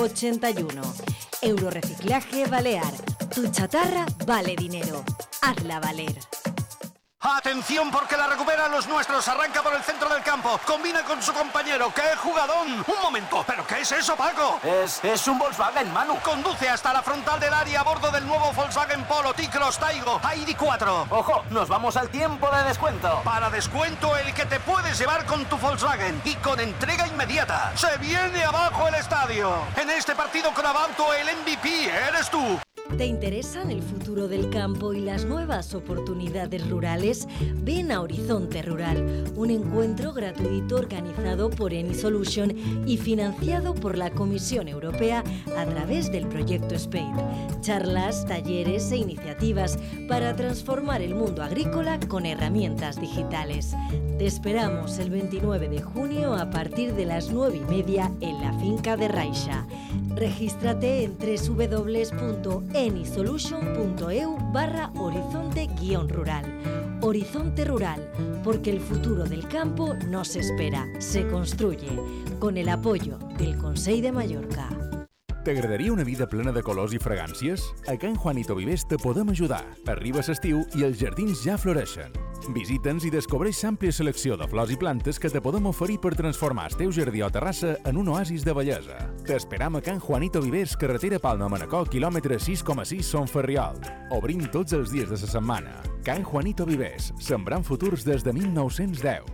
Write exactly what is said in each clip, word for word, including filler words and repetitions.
ochenta y uno. Euroreciclaje Balear. Tu chatarra vale dinero. Hazla valer. ¡Atención porque la recuperan los nuestros! Arranca por el centro del campo, combina con su compañero. ¡Qué jugadón! ¡Un momento! ¿Pero qué es eso, Paco? Es, es un Volkswagen, Manu. Conduce hasta la frontal del área a bordo del nuevo Volkswagen Polo T-Cross Taigo I D cuatro. ¡Ojo! Nos vamos al tiempo de descuento. Para descuento el que te puedes llevar con tu Volkswagen y con entrega inmediata. ¡Se viene abajo el estadio! En este partido con Abauto el M V P eres tú. ¿Te interesan el futuro del campo y las nuevas oportunidades rurales? Ven a Horizonte Rural, un encuentro gratuito organizado por Eni Solution y financiado por la Comisión Europea a través del proyecto SPADE. Charlas, talleres e iniciativas para transformar el mundo agrícola con herramientas digitales. Te esperamos el veintinueve de junio a partir de las nueve y media en la finca de Raixa. Regístrate en doble u doble u doble u punto enisolution punto e u barra horizonte guión rural. Horizonte Rural, porque el futuro del campo no se espera, se construye, con el apoyo del Consell de Mallorca. T'agradaria una vida plena de colors i fragàncies? A Can Juanito Vivers te podem ajudar. Arriba l'estiu i els jardins ja floreixen. Visita'ns i descobreix l'àmplia selecció de flors i plantes que te podem oferir per transformar el teu jardí o terrassa en un oasis de bellesa. T'esperam a Can Juanito Vivers, carretera Palma-Manacor, quilòmetre sis coma sis, Son Ferriol. Obrim tots els dies de la setmana. Can Juanito Vivers, sembrant futurs des de mil nou-cents deu.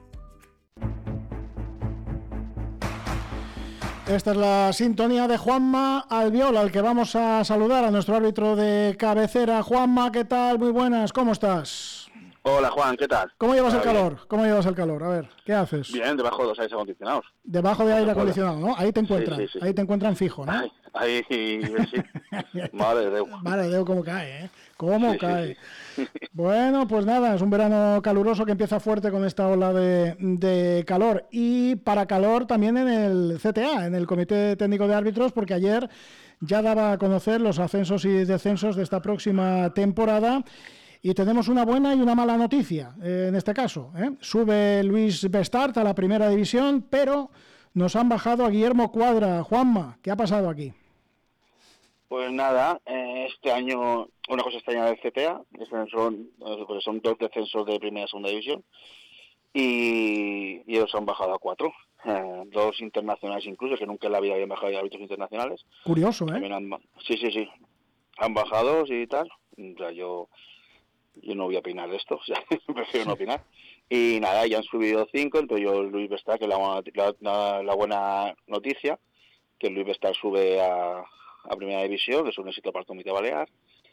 Esta es la sintonía de Juanma Albiol, al que vamos a saludar, a nuestro árbitro de cabecera. Juanma, ¿qué tal? Muy buenas, ¿cómo estás? Hola Juan, ¿qué tal? ¿Cómo llevas el bien? calor? ¿Cómo llevas el calor? A ver, ¿qué haces? Bien, debajo de los aires acondicionados. Debajo de aire acondicionado, ¿no? Ahí te encuentran, Sí, sí, sí. ahí te encuentran fijo, ¿no? Ahí, ahí sí. Madre de Dios. Madre de Dios, cómo cae, ¿eh? Cómo Sí, cae. sí, sí. Bueno, pues nada, es un verano caluroso que empieza fuerte con esta ola de, de calor. Y para calor también en el C T A, en el Comité Técnico de Árbitros, porque ayer ya daba a conocer los ascensos y descensos de esta próxima temporada. Y tenemos una buena y una mala noticia, eh, en este caso. ¿eh? Sube Luis Bestart a la primera división, pero nos han bajado a Guillermo Cuadra. Juanma, ¿qué ha pasado aquí? Pues nada, eh, este año una cosa extraña del C T A, son, pues son dos descensos de primera y segunda división y, y ellos han bajado a cuatro, eh, dos internacionales incluso, que nunca en la vida habían bajado de árbitros internacionales. Curioso, ¿eh? También han, sí, sí, sí, han bajado y tal, o sea, yo... Yo no voy a opinar de esto, o sea, prefiero no opinar. Y nada, ya han subido cinco, entonces yo Luis Bestar, que es la, la, la buena noticia, que Luis Bestar sube a, a Primera División, que es un éxito para el Comité Balear.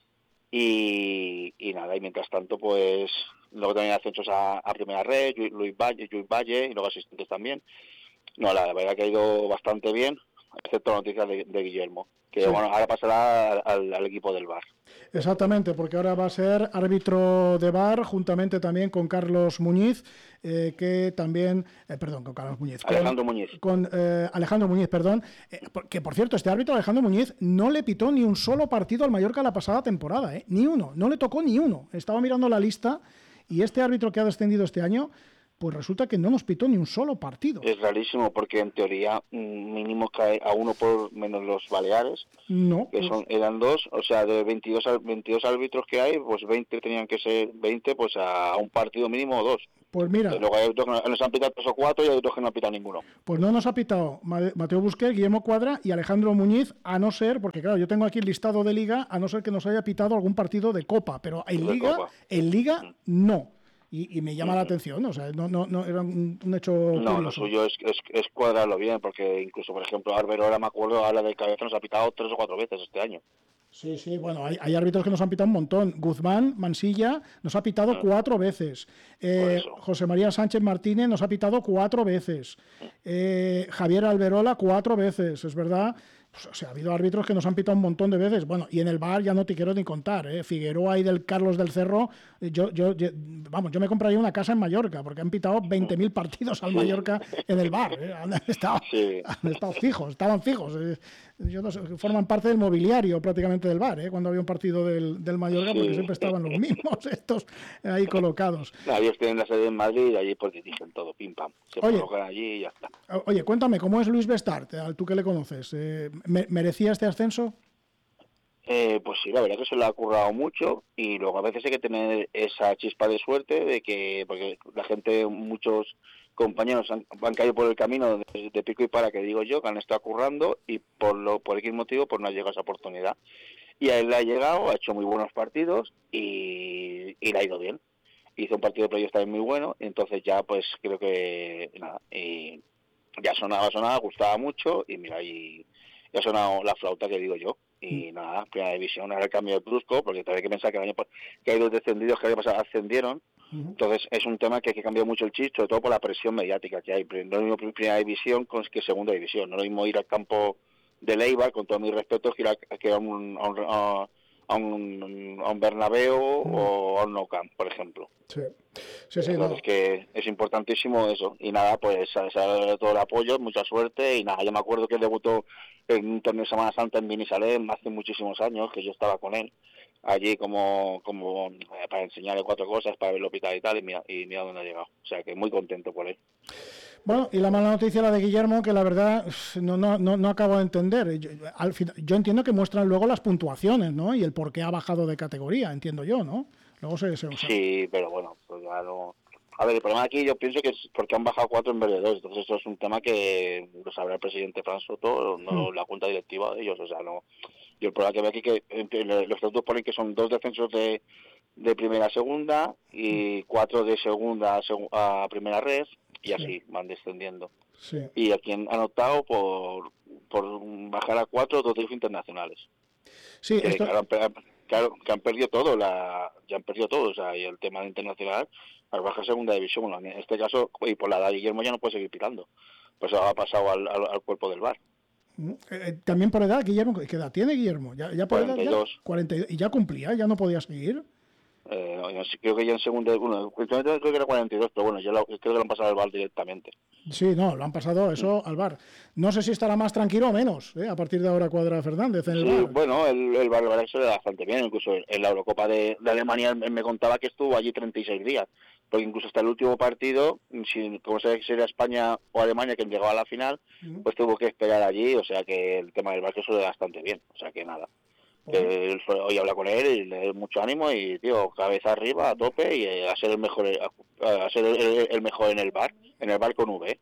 Y, y nada, y mientras tanto, pues, luego también hay ascensos a, a Primera Red, Luis Valle, Luis Valle, y luego asistentes también. No, la verdad que ha ido bastante bien, excepto la noticia de, de Guillermo, que sí. Bueno, ahora pasará al, al equipo del V A R. Exactamente, porque ahora va a ser árbitro de V A R, juntamente también con Carlos Muñiz, eh, que también, eh, perdón, con Carlos Muñiz. Alejandro con, Muñiz. Con eh, Alejandro Muñiz, perdón, eh, que por cierto, este árbitro, Alejandro Muñiz, no le pitó ni un solo partido al Mallorca la pasada temporada, eh, ni uno, no le tocó ni uno. Estaba mirando la lista y este árbitro que ha descendido este año, pues resulta que no nos pitó ni un solo partido. Es rarísimo, porque en teoría mínimo cae a uno por menos los Baleares, no, que son eran dos, o sea, de veintidós, veintidós árbitros que hay, pues veinte tenían que ser veinte, pues a un partido mínimo o dos. Pues mira, y luego hay otros que nos han pitado tres o cuatro y hay otros que no han pitado ninguno. Pues no nos ha pitado Mateo Busquets, Guillermo Cuadra y Alejandro Muñiz, a no ser, porque claro, yo tengo aquí el listado de Liga, a no ser que nos haya pitado algún partido de Copa, pero en de Liga, Copa. en Liga no. Y, y me llama uh-huh. la atención, o sea, no, no, no era un, un hecho No, curioso. Lo suyo es, es, es cuadrarlo bien, porque incluso, por ejemplo, Arberola, me acuerdo, habla de cabeza, nos ha pitado tres o cuatro veces este año. Sí, sí, bueno, hay, hay árbitros que nos han pitado un montón. Guzmán, Mansilla, nos ha pitado uh-huh. cuatro veces. Eh, José María Sánchez Martínez nos ha pitado cuatro veces. Uh-huh. Eh, Javier Alberola, cuatro veces, es verdad. Pues, o sea, ha habido árbitros que nos han pitado un montón de veces. Bueno, y en el V A R ya no te quiero ni contar, ¿eh? Figueroa y del Carlos del Cerro, yo, yo, yo, vamos, yo me compraría una casa en Mallorca, porque han pitado veinte mil partidos al Mallorca en el V A R, ¿eh? Han estado, sí. han estado fijos, estaban fijos. Eh, yo no sé, forman parte del mobiliario prácticamente del V A R, ¿eh? Cuando había un partido del, del Mallorca, sí. porque siempre estaban los mismos estos ahí colocados. No, ellos tienen la sede en Madrid y allí pues dirigen todo, pim pam. Se oye, colocan allí y ya está. Oye, cuéntame, ¿cómo es Luis Bestart? Tú que le conoces. Eh, ¿Merecía este ascenso? Eh, pues sí, la verdad que se lo ha currado mucho y luego a veces hay que tener esa chispa de suerte de que, porque la gente, muchos compañeros han, han caído por el camino de, de pico y para, que digo yo, que han estado currando y por lo por X motivo pues no ha llegado esa oportunidad. Y a él le ha llegado, ha hecho muy buenos partidos y, y le ha ido bien. Hizo un partido de playoffs también muy bueno, entonces ya pues creo que nada, y ya sonaba, sonaba, gustaba mucho y mira, y ya ha sonado la flauta que digo yo. Y nada, primera división, ahora el cambio de brusco, porque todavía hay que pensar que el año que hay dos descendidos que el año pasado ascendieron, uh-huh. Entonces es un tema que hay que cambiar mucho el chip, sobre todo por la presión mediática que hay. No es lo mismo primera división que segunda división, no es lo mismo ir al campo de Leibar, con todo mi respeto, que ir a, que a un, a un, a un, a un Bernabéu uh-huh. o a un Nou Camp, por ejemplo. Sí, sí, sí. Entonces No. que es importantísimo eso. Y nada, pues a, a todo el apoyo, mucha suerte. Y nada, yo me acuerdo que él debutó en un torneo de Semana Santa en Binisalem hace muchísimos años, que yo estaba con él allí como como eh, para enseñarle cuatro cosas, para verlo pitar y tal, y mira, y mira dónde ha llegado. O sea que muy contento por él. Bueno, y la mala noticia, la de Guillermo, que la verdad no no no, no acabo de entender. Yo, al final, yo entiendo que muestran luego las puntuaciones, ¿no? Y el por qué ha bajado de categoría, entiendo yo, ¿no? Luego se, se usa. Sí, pero bueno, pues ya no... A ver, el problema aquí yo pienso que es porque han bajado cuatro en vez de dos, entonces eso es un tema que lo sabrá el presidente Fran Soto, no hmm. la junta directiva de ellos, o sea, no... Yo el problema que veo aquí que eh, los estatutos ponen que son dos descensos de, de primera a segunda y cuatro de segunda a, seg- a primera red y así sí. van descendiendo. Sí. Y aquí han, han optado por, por bajar a cuatro dos triunfos internacionales. Sí, que, esto... claro, han, claro, que han perdido todo, la, ya han perdido todo, o sea, y el tema internacional, al bajar segunda división, bueno, en este caso, y por la edad de Guillermo ya no puede seguir pitando, pues ha pasado al, al, al cuerpo del V A R. Eh, también por edad, Guillermo, ¿qué edad tiene Guillermo? ¿Ya, ya por cuarenta y dos. Edad, ya, cuarenta y dos. ¿Y ya cumplía? ¿Ya no podía seguir? Eh, no, yo creo que ya en segunda, bueno, creo que era cuarenta y dos, pero bueno, yo lo, creo que lo han pasado al V A R directamente. Sí, no, lo han pasado eso al V A R. No sé si estará más tranquilo o menos, ¿eh? A partir de ahora Cuadra Fernández en el sí, V A R. Bueno, el, el V A R, el se le da bastante bien, incluso en la Eurocopa de, de Alemania me contaba que estuvo allí treinta y seis días, porque incluso hasta el último partido, si, como se era España o Alemania quien llegaba a la final, uh-huh. pues tuvo que esperar allí, o sea que el tema del V A R se le da bastante bien, o sea que nada. Eh, hoy habla con él y le doy mucho ánimo y tío, cabeza arriba a tope y eh, a ser el mejor a, a ser el, el mejor en el bar, en el bar con V.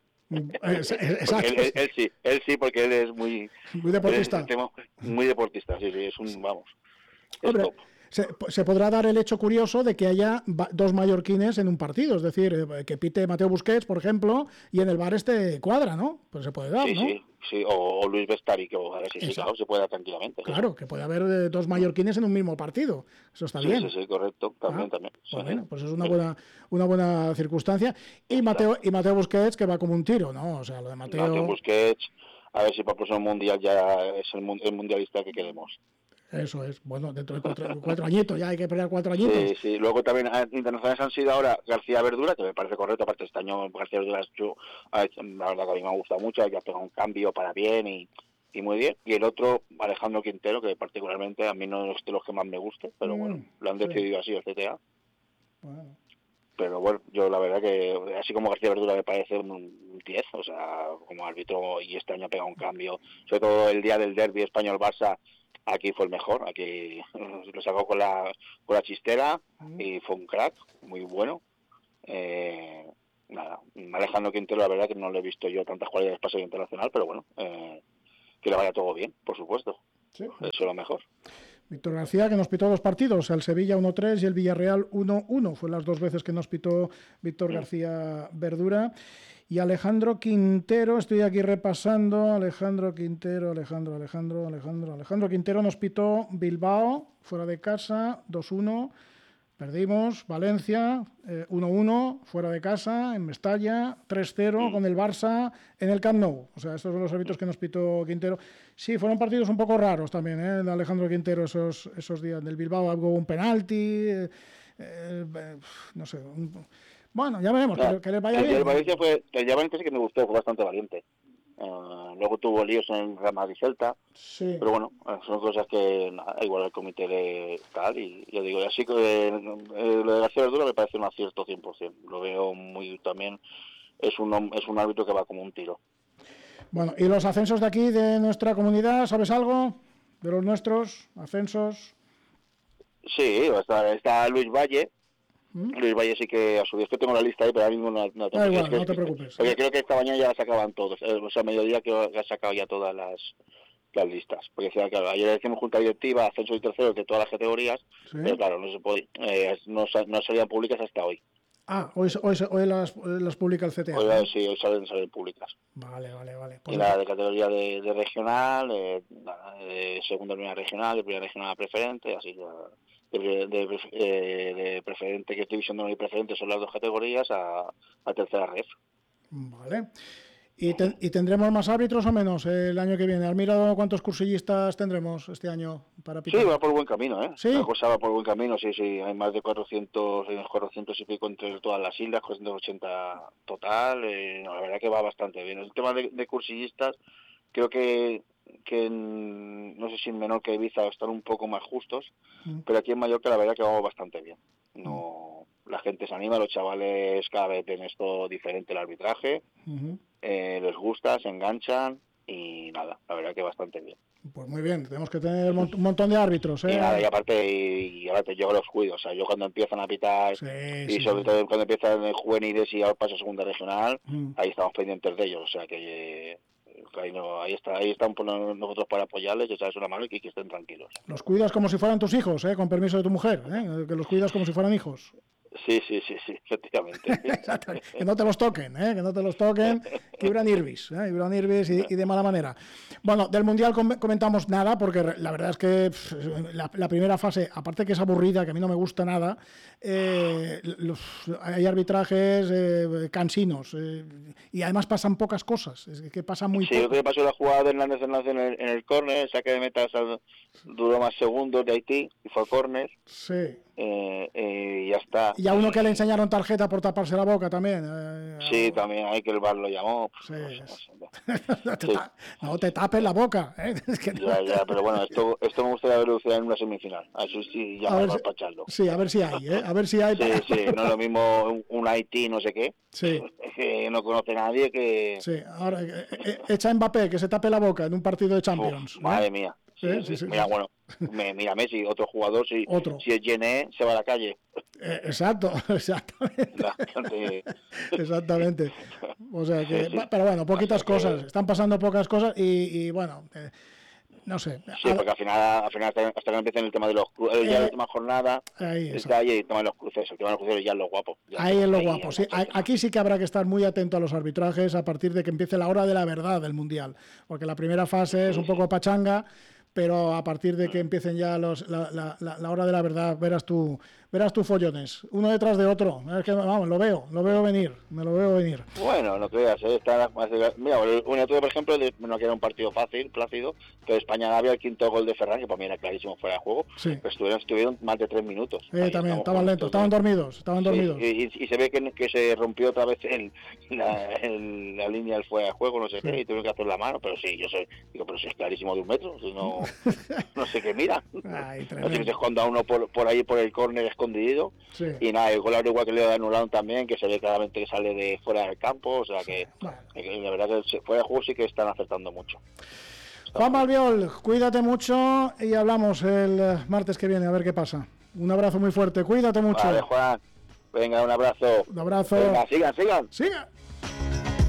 Exacto. Él, él, él sí, él sí porque él es muy muy deportista. Tema, muy deportista, sí, sí, es un vamos. Es Hombre, top. Se, se podrá dar el hecho curioso de que haya dos mallorquines en un partido, es decir, que pite Mateo Busquets, por ejemplo, y en el bar este Cuadra, ¿no? Pues se puede dar, sí, ¿no? Sí, sí, o, o Luis Bestari, que a ver si sí, claro, se puede dar tranquilamente. Claro, sí. que puede haber eh, dos mallorquines en un mismo partido, eso está sí, bien. Sí, sí, correcto, también, ah, también. Pues bueno, pues es una buena, una buena circunstancia. Y Mateo, y Mateo Busquets, que va como un tiro, ¿no? O sea, lo de Mateo... Mateo Busquets, a ver si para el próximo mundial ya es el, el mundialista que queremos. Eso es, bueno, dentro de cuatro, cuatro añitos, ya hay que pelear cuatro añitos. Sí, sí, luego también internacionales han sido ahora García Verdura, que me parece correcto, aparte este año García Verdura yo, la verdad que a mí me ha gustado mucho, ha pegado un cambio para bien y, y muy bien, y el otro Alejandro Quintero, que particularmente a mí no es de los que más me guste, pero mm, bueno, lo han decidido sí. así el C T A. Bueno. Pero bueno, yo la verdad que así como García Verdura me parece un diez, o sea, como árbitro, y este año ha pegado un cambio, sobre todo el día del derbi español-Barça, aquí fue el mejor, aquí lo sacó con la con la chistera y fue un crack, muy bueno. Eh, nada, Alejandro Quintero, la verdad que no le he visto yo tantas cualidades para ser internacional, pero bueno, eh, que le vaya todo bien, por supuesto. Sí. Eso es lo mejor. Víctor García, que nos pitó dos partidos, el Sevilla uno tres y el Villarreal uno uno. Fue las dos veces que nos pitó Víctor García Verdura. Y Alejandro Quintero, estoy aquí repasando, Alejandro Quintero, Alejandro, Alejandro, Alejandro, Alejandro Quintero nos pitó Bilbao, fuera de casa, dos uno, perdimos, Valencia, eh, uno uno, fuera de casa, en Mestalla, tres cero, con el Barça en el Camp Nou. O sea, estos son los árbitros que nos pitó Quintero. Sí, fueron partidos un poco raros también, ¿eh? De Alejandro Quintero esos, esos días. Del Bilbao hubo un penalti, eh, eh, no sé... Un, Bueno, ya veremos, no, que, que les vaya el bien. El Valencia fue, el Valencia sí que me gustó, fue bastante valiente. Uh, luego tuvo líos en Real Madrid Celta, sí. Pero bueno, son cosas que nada, igual el comité le tal y yo digo, así que eh, eh, lo de García Verdura me parece un acierto cien por ciento. Lo veo muy también, es un es un árbitro que va como un tiro. Bueno, ¿y los ascensos de aquí, de nuestra comunidad, sabes algo? ¿De los nuestros ascensos? Sí, está, está Luis Valle. ¿Mm? Luis Valle sí que a su vez, que tengo la lista ahí, pero ahora mismo no, no tengo. Da igual, es que, no te preocupes. Porque creo que esta mañana ya las sacaban todos. O sea, a mediodía creo que ha sacado ya todas las, las listas. Porque claro, ayer hicimos junta directiva, ascenso y terceros de todas las categorías, ¿sí? Pero claro, no se puede, eh, no, no salían públicas hasta hoy. Ah, hoy, hoy, hoy las, las publica el C T A. Hoy, ¿no? Sí, hoy salen, salen públicas. Vale, vale, vale. Pues y la de categoría de, de regional, eh, de segunda línea regional, de primera regional a preferente, así de, de, de, de, de preferente, que es división de honor y preferente, son las dos categorías, a, a tercera ref. Vale. ¿Y, te, ¿Y tendremos más árbitros o menos el año que viene? ¿Has mirado cuántos cursillistas tendremos este año para pitar? Sí, va por buen camino, ¿eh? ¿Sí? La cosa va por buen camino, sí, sí. Hay más de cuatrocientos, hay unos cuatrocientos y pico entre todas las islas, cuatrocientos ochenta total. Eh, no, la verdad que va bastante bien. El tema de, de cursillistas, creo que, que en, no sé si en menor que Ibiza están un poco más justos, mm. pero aquí en Mallorca la verdad que vamos bastante bien. No, mm. La gente se anima, los chavales cada vez ven esto diferente el arbitraje. Uh-huh. Eh, les gusta, se enganchan y nada, la verdad que bastante bien. Pues muy bien, tenemos que tener un montón de árbitros, ¿eh? Y nada, y aparte, y, y aparte yo los cuido, o sea, yo cuando empiezan a pitar, sí, y sí, sobre sí. todo cuando empiezan en juveniles y ahora pasa a segunda regional, mm. ahí estamos pendientes de ellos, o sea que... Eh, Ahí, no, ahí está, ahí están nosotros para apoyarles, echarles una mano y que, que estén tranquilos. Los cuidas como si fueran tus hijos, ¿eh? Con permiso de tu mujer, ¿eh? Que los cuidas como si fueran hijos. Sí, sí, sí, sí, efectivamente. Que no te los toquen, ¿eh? Que no te los toquen, que Ibran Irvis, ¿eh? Ibran Irvis y, y de mala manera. Bueno, del Mundial comentamos nada, porque la verdad es que pff, la, la primera fase, aparte que es aburrida, que a mí no me gusta nada, eh, los, hay arbitrajes eh, cansinos, eh, y además pasan pocas cosas, es que pasan muy sí, poco. Sí, lo que pasó la jugada de Hernández Hernández en el, en el córner, saque de meta, duró más segundos de Haití, y fue córner. Sí. Eh, eh, y ya está. Y a uno que le enseñaron tarjeta por taparse la boca también. Eh, sí, también hay que el V A R lo llamó. Sí, no, no, te, sí. no te tapes la boca. ¿eh? Es que ya, ya, pero bueno, esto esto me gustaría verlo en una semifinal. Eso sí, ya para pacharlo. Sí, a ver si hay, ¿eh? A ver si hay. Sí, sí, no es lo mismo un, un Haití, no sé qué. Sí. Que no conoce a nadie que. Sí, ahora eh, echa Mbappé que se tape la boca en un partido de Champions. Uf, madre ¿eh? mía. Sí, sí, sí, sí, mira, sí. bueno, me, mira Messi, otro jugador, si, otro. si es Gené, se va a la calle. Eh, exacto, exactamente. exactamente. O sea que, sí, sí. Pero bueno, poquitas Así cosas, que... están pasando pocas cosas y, y bueno, eh, no sé. Sí, porque al final, al final hasta, hasta que empiecen el tema de los cruces, eh, ya la última jornada, ahí, está ahí el tema de los cruces, el tema de los cruces ya es lo guapo. Ahí es lo guapo, sí. Aquí sí que habrá que estar muy atento a los arbitrajes a partir de que empiece la hora de la verdad del Mundial, porque la primera fase sí, es un poco sí. pachanga, pero a partir de que empiecen ya los, la, la, la, la hora de la verdad, verás tú, verás tú follones, uno detrás de otro. Es que, vamos, lo veo, lo veo venir, me lo veo venir. Bueno, no creas, ¿eh? Está, mira, una tuve, por ejemplo, de, no que era un partido fácil, plácido, pero España-Arabia, el quinto gol de Ferran, que para mí era clarísimo fuera de juego, sí. pero estuvieron, estuvieron más de tres minutos. Eh, también, estaban lentos, estaban dormidos, estaban sí, dormidos. Y, y, y se ve que, que se rompió otra vez el, la, el, la línea del fuera de juego, no sé sí. qué, y tuvieron que hacer la mano, pero sí, yo soy, digo, pero si es clarísimo de un metro, si no... no sé qué mira. Ay, no sé si se esconda uno por, por ahí por el córner escondido. Sí. Y nada, el gol igual que le anularon también, que se ve claramente que sale de fuera del campo. O sea que, bueno. que la verdad que fuera de juego sí que están acertando mucho. Está Juan Malviol, cuídate mucho y hablamos el martes que viene a ver qué pasa. Un abrazo muy fuerte, cuídate mucho. Vale, Juan. Venga, un abrazo. Un abrazo. Venga, sigan, sigan. Sigan.